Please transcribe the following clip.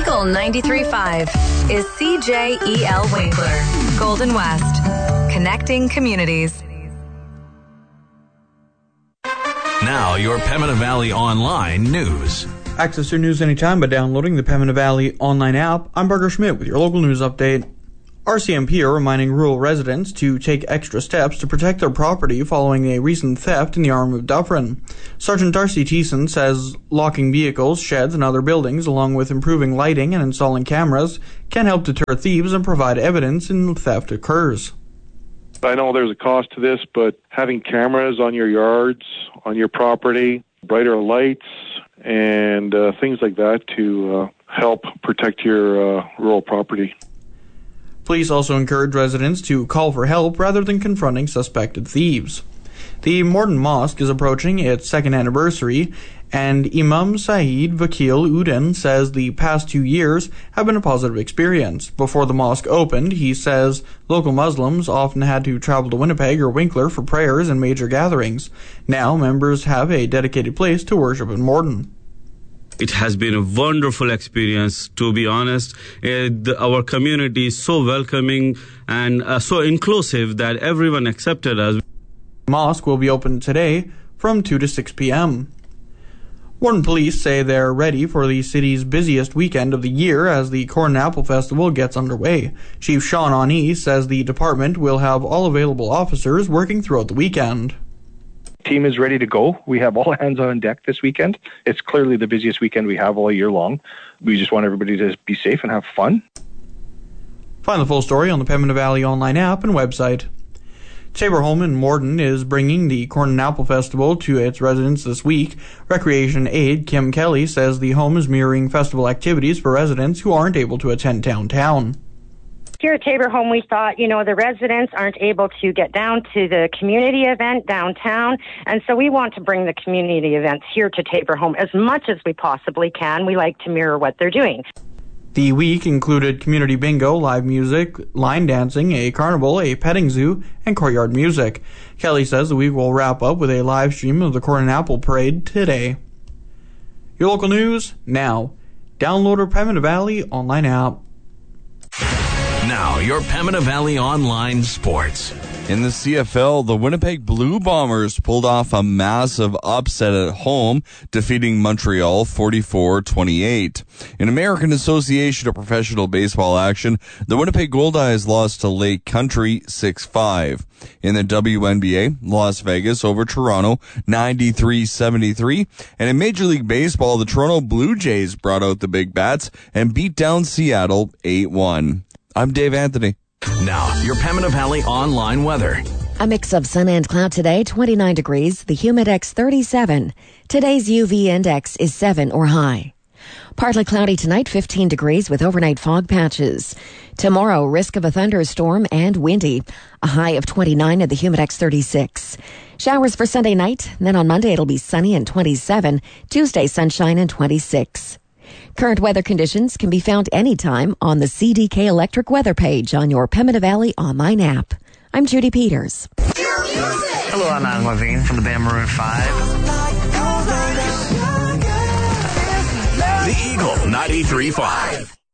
Eagle 93.5 is CJEL Winkler, Golden West, connecting communities. Now, your Pembina Valley Online news. Access your news anytime by downloading the Pembina Valley Online app. I'm Barger Schmidt with your local news update. RCMP are reminding rural residents to take extra steps to protect their property following a recent theft in the Arm of Dufferin. Sergeant Darcy Thiessen says locking vehicles, sheds, and other buildings, along with improving lighting and installing cameras, can help deter thieves and provide evidence when theft occurs. I know there's a cost to this, but having cameras on your yards, on your property, brighter lights, and things like that to help protect your rural property. Police also encourage residents to call for help rather than confronting suspected thieves. The Morden Mosque is approaching its second anniversary, and Imam Saeed Vakil Udin says the past 2 years have been a positive experience. Before the mosque opened, he says local Muslims often had to travel to Winnipeg or Winkler for prayers and major gatherings. Now, members have a dedicated place to worship in Morden. It has been a wonderful experience, to be honest. Our community is so welcoming and so inclusive that everyone accepted us. The mosque will be open today from 2 to 6 p.m. Morden police say they're ready for the city's busiest weekend of the year as the Corn and Apple Festival gets underway. Chief Sean Oni says the department will have all available officers working throughout the weekend. Team is ready to go. We have all hands on deck this weekend. It's clearly the busiest weekend we have all year long. We just want everybody to be safe and have fun. Find the full story on the Pembina Valley Online app and website. Tabor Home in Morden is bringing the Corn and Apple Festival to its residents this week. Recreation aide Kim Kelly says the home is mirroring festival activities for residents who aren't able to attend downtown. Here at Tabor Home, we thought, the residents aren't able to get down to the community event downtown, and so we want to bring the community events here to Tabor Home as much as we possibly can. We like to mirror what they're doing. The week included community bingo, live music, line dancing, a carnival, a petting zoo, and courtyard music. Kelly says the week will wrap up with a live stream of the Corn and Apple Parade today. Your local news now. Download our Pembina Valley Online app. Now, your Pembina Valley Online sports. In the CFL, the Winnipeg Blue Bombers pulled off a massive upset at home, defeating Montreal 44-28. In American Association of Professional Baseball action, the Winnipeg Goldeyes lost to Lake Country 6-5. In the WNBA, Las Vegas over Toronto 93-73. And in Major League Baseball, the Toronto Blue Jays brought out the big bats and beat down Seattle 8-1. I'm Dave Anthony. Now, your Pembina Valley Online weather. A mix of sun and cloud today, 29 degrees, the humidex 37. Today's UV index is 7 or high. Partly cloudy tonight, 15 degrees with overnight fog patches. Tomorrow, risk of a thunderstorm and windy. A high of 29 and the humidex 36. Showers for Sunday night. Then on Monday, it'll be sunny and 27. Tuesday, sunshine and 26. Current weather conditions can be found anytime on the CDK Electric weather page on your Pembina Valley Online app. I'm Judy Peters. Hello, I'm Adam Levine from the band Maroon 5. The Eagle 93.5.